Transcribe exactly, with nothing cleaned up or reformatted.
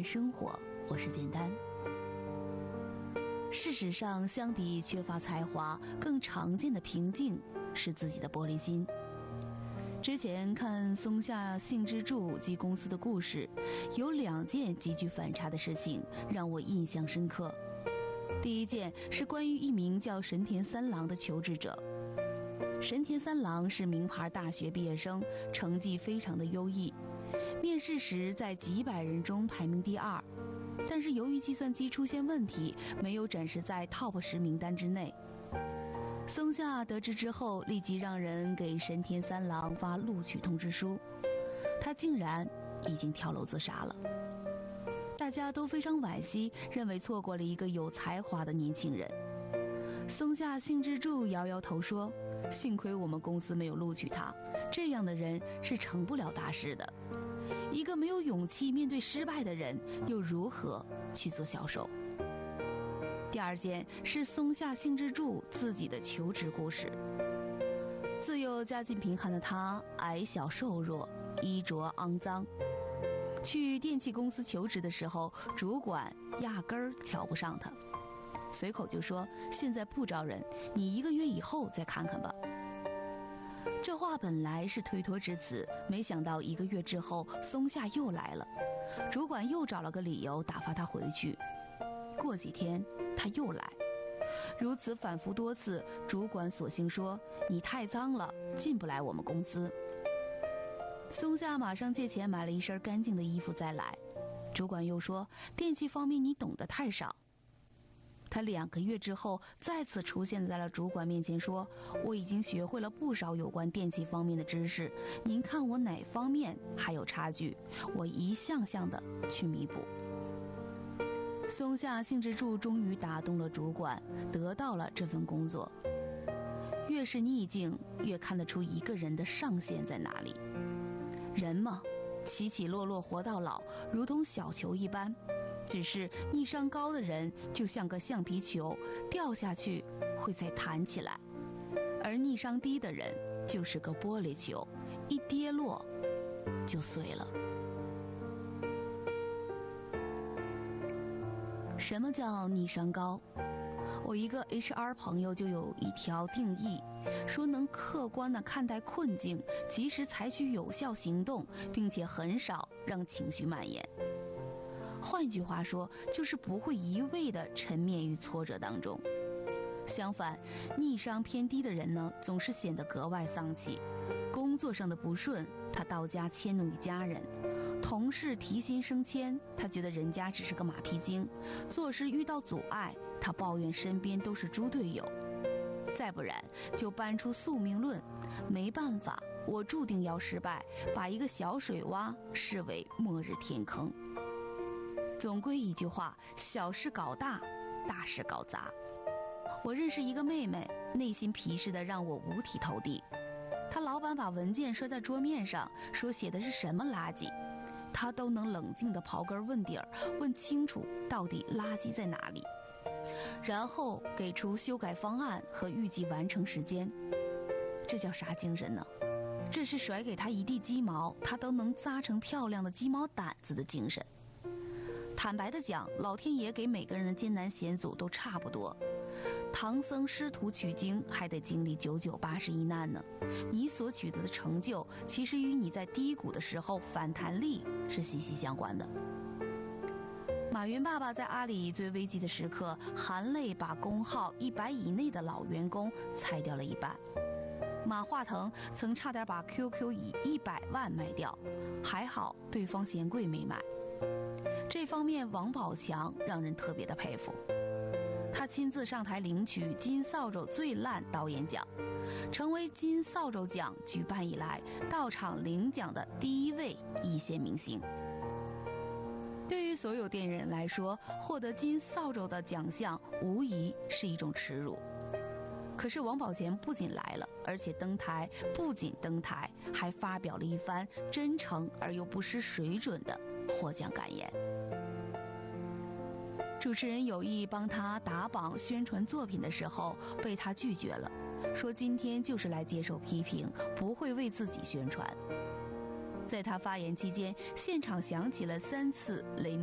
生活，我是简单。事实上，相比缺乏才华，更常见的瓶颈是自己的玻璃心。之前看松下幸之助及公司的故事，有两件极具反差的事情让我印象深刻。第一件是关于一名叫神田三郎的求职者。神田三郎是名牌大学毕业生，成绩非常的优异，面试时在几百人中排名第二，但是由于计算机出现问题，没有展示在 top 十名单之内。松下得知之后，立即让人给神田三郎发录取通知书，他竟然已经跳楼自杀了。大家都非常惋惜，认为错过了一个有才华的年轻人。松下幸之助摇摇头说，幸亏我们公司没有录取他，这样的人是成不了大事的。一个没有勇气面对失败的人，又如何去做销售？第二件是松下幸之助自己的求职故事。自幼家境贫寒的他，矮小瘦弱，衣着肮脏。去电器公司求职的时候，主管压根儿瞧不上他，随口就说现在不招人，你一个月以后再看看吧。这话本来是推脱之词，没想到一个月之后，松下又来了，主管又找了个理由打发他回去。过几天他又来，如此反复多次，主管索性说你太脏了，进不来我们公司。松下马上借钱买了一身干净的衣服再来，主管又说电器方面你懂得太少。他两个月之后再次出现在了主管面前，说我已经学会了不少有关电器方面的知识，您看我哪方面还有差距，我一项项的去弥补。松下幸之助终于打动了主管，得到了这份工作。越是逆境，越看得出一个人的上限在哪里。人嘛，起起落落活到老，如同小球一般，只是逆商高的人就像个橡皮球，掉下去会再弹起来，而逆商低的人就是个玻璃球，一跌落就碎了。什么叫逆商高？我一个 H R 朋友就有一条定义，说能客观地看待困境，及时采取有效行动，并且很少让情绪蔓延。换句话说，就是不会一味地沉湎于挫折当中。相反，逆商偏低的人呢，总是显得格外丧气。工作上的不顺，他到家迁怒于家人；同事提薪升迁，他觉得人家只是个马屁精；做事遇到阻碍，他抱怨身边都是猪队友；再不然就搬出宿命论，没办法，我注定要失败，把一个小水洼视为末日天坑。总归一句话，小事搞大，大事搞砸。我认识一个妹妹，内心皮实的让我五体投地。她老板把文件摔在桌面上，说写的是什么垃圾，她都能冷静地刨根问底儿，问清楚到底垃圾在哪里，然后给出修改方案和预计完成时间。这叫啥精神呢？这是甩给她一地鸡毛，她都能扎成漂亮的鸡毛掸子的精神。坦白的讲，老天爷给每个人的艰难险阻都差不多。唐僧师徒取经还得经历九九八十一难呢。你所取得的成就，其实与你在低谷的时候反弹力是息息相关的。马云爸爸在阿里最危机的时刻，含泪把工号一百以内的老员工裁掉了一半。马化腾曾差点把 Q Q 以一百万卖掉，还好对方嫌贵没买。这方面王宝强让人特别的佩服，他亲自上台领取金扫帚最烂导演奖，成为金扫帚奖举办以来到场领奖的第一位一线明星。对于所有电影人来说，获得金扫帚的奖项无疑是一种耻辱。可是王宝强不仅来了，而且登台不仅登台，还发表了一番真诚而又不失水准的获奖感言。主持人有意帮他打榜宣传作品的时候，被他拒绝了，说今天就是来接受批评，不会为自己宣传。在他发言期间，现场响起了三次雷